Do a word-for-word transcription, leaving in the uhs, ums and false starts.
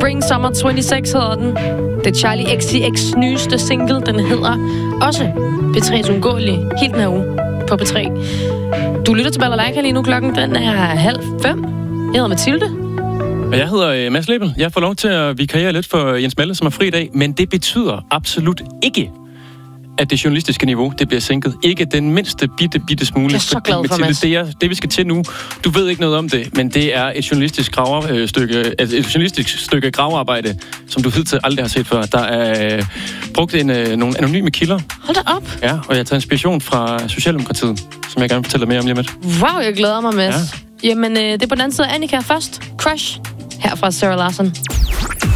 Spring Summer toogtyve hedder den. Det er Charlie X C X's nyeste single. Den hedder også P tre's Uundgåelige. Helt den her uge på P tre. Du lytter til Balalaika lige nu. Klokken den er halv fem. Jeg hedder Mathilde. Og jeg hedder Mads Lebel. Jeg får lov til at vikariere lidt for Jens Malle, som er fri i dag. Men det betyder absolut ikke, at det journalistiske niveau, det bliver sænket. Ikke den mindste bitte, bitte smule. Jeg er så glad for, Mads. Det, er, det, vi skal til nu, du ved ikke noget om det, men det er et journalistisk gravestykke, altså et journalistisk stykke gravearbejde, som du hidtil aldrig har set før. Der er øh, brugt en, øh, nogle anonyme kilder. Hold da op. Ja, og jeg har taget inspiration fra Socialdemokratiet, som jeg gerne vil fortælle mere om lige med. Wow, jeg glæder mig, Mads. Ja. Jamen, øh, det er på den anden side af Annika først. Crush. Her fra Sarah Larsen.